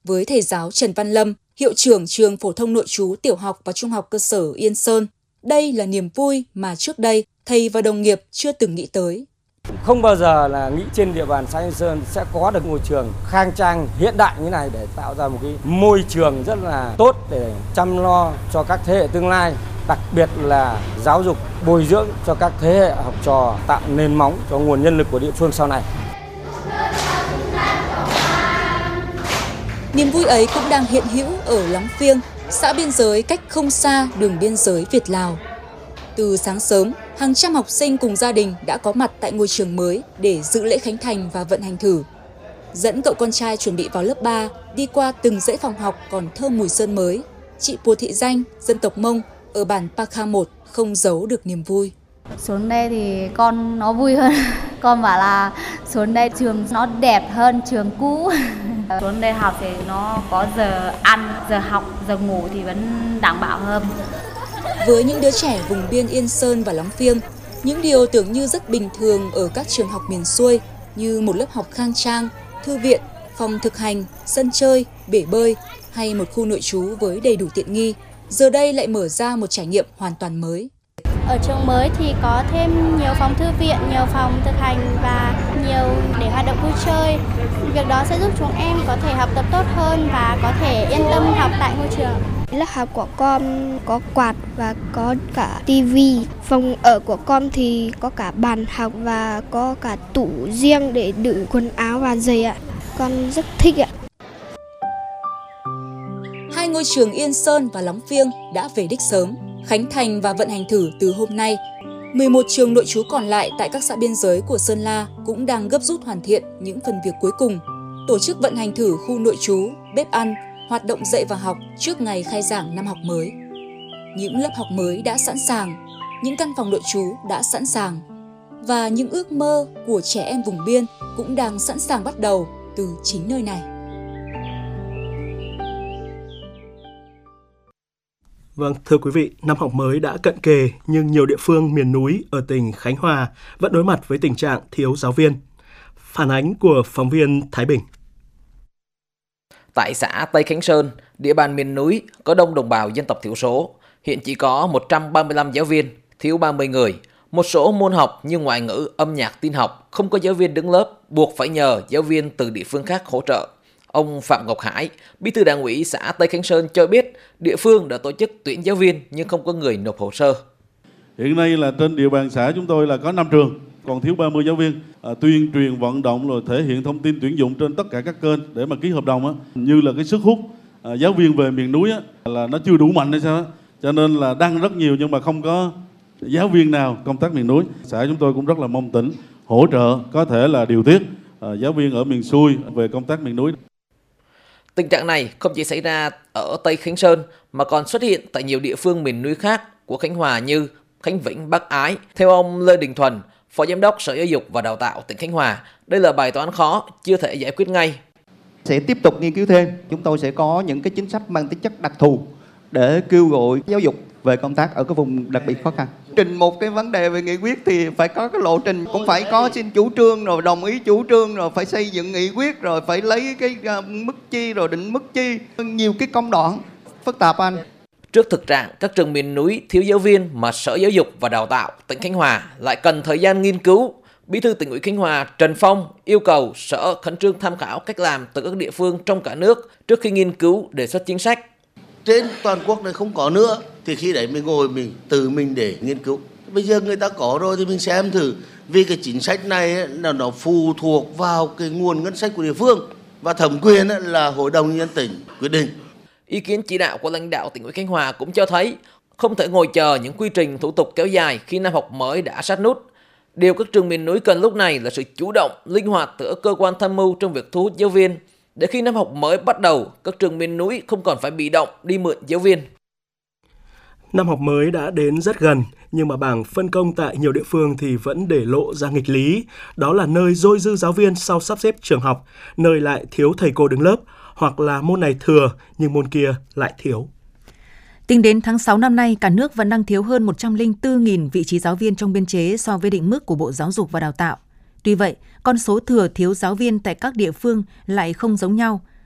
với thầy giáo Trần Văn Lâm, hiệu trưởng trường phổ thông nội trú tiểu học và trung học cơ sở Yên Sơn, đây là niềm vui mà trước đây thầy và đồng nghiệp chưa từng nghĩ tới. Không bao giờ là nghĩ trên địa bàn xã Yên Sơn sẽ có được ngôi trường khang trang hiện đại như này để tạo ra một cái môi trường rất là tốt để chăm lo cho các thế hệ tương lai, đặc biệt là giáo dục bồi dưỡng cho các thế hệ học trò, tạo nền móng cho nguồn nhân lực của địa phương sau này. Niềm vui ấy cũng đang hiện hữu ở Lóng Phiêng, xã biên giới cách không xa đường biên giới Việt-Lào. Từ sáng sớm, hàng trăm học sinh cùng gia đình đã có mặt tại ngôi trường mới để dự lễ khánh thành và vận hành thử. Dẫn cậu con trai chuẩn bị vào lớp 3, đi qua từng dãy phòng học còn thơm mùi sơn mới, chị Pua Thị Danh, dân tộc Mông, ở bản Pakha 1 không giấu được niềm vui. Xuống đây thì con nó vui hơn. Con bảo là xuống đây trường nó đẹp hơn trường cũ. Xuống đây học thì nó có giờ ăn, giờ học, giờ ngủ thì vẫn đảm bảo hơn. Với những đứa trẻ vùng biên Yên Sơn và Lóng Phiêng, những điều tưởng như rất bình thường ở các trường học miền xuôi như một lớp học khang trang, thư viện, phòng thực hành, sân chơi, bể bơi hay một khu nội trú với đầy đủ tiện nghi, giờ đây lại mở ra một trải nghiệm hoàn toàn mới. Ở trường mới thì có thêm nhiều phòng thư viện, nhiều phòng thực hành và nhiều để hoạt động vui chơi. Việc đó sẽ giúp chúng em có thể học tập tốt hơn và có thể yên tâm học tại ngôi trường. Lớp học của con có quạt và có cả tivi. Phòng ở của con thì có cả bàn học và có cả tủ riêng để đựng quần áo và giày ạ. Con rất thích ạ. Hai ngôi trường Yên Sơn và Lóng Phiêng đã về đích sớm, khánh thành và vận hành thử từ hôm nay. 11 trường nội trú còn lại tại các xã biên giới của Sơn La cũng đang gấp rút hoàn thiện những phần việc cuối cùng, tổ chức vận hành thử khu nội trú, bếp ăn, hoạt động dạy và học trước ngày khai giảng năm học mới. Những lớp học mới đã sẵn sàng, những căn phòng nội trú đã sẵn sàng, và những ước mơ của trẻ em vùng biên cũng đang sẵn sàng bắt đầu từ chính nơi này. Vâng, thưa quý vị, năm học mới đã cận kề nhưng nhiều địa phương miền núi ở tỉnh Khánh Hòa vẫn đối mặt với tình trạng thiếu giáo viên. Phản ánh của phóng viên Thái Bình. Tại xã Tây Khánh Sơn, địa bàn miền núi có đông đồng bào dân tộc thiểu số. Hiện chỉ có 135 giáo viên, thiếu 30 người. Một số môn học như ngoại ngữ, âm nhạc, tin học không có giáo viên đứng lớp, buộc phải nhờ giáo viên từ địa phương khác hỗ trợ. Ông Phạm Ngọc Hải, Bí thư Đảng ủy xã Tây Khánh Sơn cho biết địa phương đã tổ chức tuyển giáo viên nhưng không có người nộp hồ sơ. Hiện nay là trên địa bàn xã chúng tôi là có 5 trường, còn thiếu 30 giáo viên. Tuyên truyền vận động rồi thể hiện thông tin tuyển dụng trên tất cả các kênh để mà ký hợp đồng á, như là cái sức hút giáo viên về miền núi á, là nó chưa đủ mạnh hay sao á. Cho nên là đăng rất nhiều nhưng mà không có giáo viên nào công tác miền núi. Xã chúng tôi cũng rất là mong tỉnh hỗ trợ có thể là điều tiết giáo viên ở miền xuôi về công tác miền núi. Tình trạng này không chỉ xảy ra ở Tây Khánh Sơn mà còn xuất hiện tại nhiều địa phương miền núi khác của Khánh Hòa như Khánh Vĩnh, Bắc Ái. Theo ông Lê Đình Thuần, Phó Giám đốc Sở Giáo dục và Đào tạo tỉnh Khánh Hòa, đây là bài toán khó, chưa thể giải quyết ngay. Sẽ tiếp tục nghiên cứu thêm, chúng tôi sẽ có những cái chính sách mang tính chất đặc thù để kêu gọi giáo dục về công tác ở cái vùng đặc biệt khó khăn. Trình một cái vấn đề về nghị quyết thì phải có cái lộ trình, cũng phải có xin chủ trương rồi đồng ý chủ trương rồi phải xây dựng nghị quyết rồi phải lấy cái mức chi rồi định mức chi, nhiều cái công đoạn phức tạp anh. Trước thực trạng các trường miền núi thiếu giáo viên mà Sở Giáo dục và Đào tạo tỉnh Khánh Hòa lại cần thời gian nghiên cứu, Bí thư Tỉnh ủy Khánh Hòa Trần Phong yêu cầu Sở khẩn trương tham khảo cách làm từ các địa phương trong cả nước trước khi nghiên cứu đề xuất chính sách. Trên toàn quốc này không có nữa thì khi đấy mình ngồi mình tự mình để nghiên cứu. Bây giờ người ta có rồi thì mình xem thử, vì cái chính sách này là nó phụ thuộc vào cái nguồn ngân sách của địa phương và thẩm quyền là Hội đồng Nhân dân tỉnh quyết định. Ý kiến chỉ đạo của lãnh đạo tỉnh ủy Khánh Hòa cũng cho thấy không thể ngồi chờ những quy trình thủ tục kéo dài khi năm học mới đã sát nút. Điều các trường miền núi cần lúc này là sự chủ động, linh hoạt từ cơ quan tham mưu trong việc thu hút giáo viên, để khi năm học mới bắt đầu, các trường miền núi không còn phải bị động đi mượn giáo viên. Năm học mới đã đến rất gần, nhưng mà bảng phân công tại nhiều địa phương thì vẫn để lộ ra nghịch lý. Đó là nơi dôi dư giáo viên sau sắp xếp trường học, nơi lại thiếu thầy cô đứng lớp, hoặc là môn này thừa nhưng môn kia lại thiếu. Tính đến tháng 6 năm nay, cả nước vẫn đang thiếu hơn 104.000 vị trí giáo viên trong biên chế so với định mức của Bộ Giáo dục và Đào tạo. Tuy vậy, con số thừa thiếu giáo viên tại các địa phương lại không giống nhau.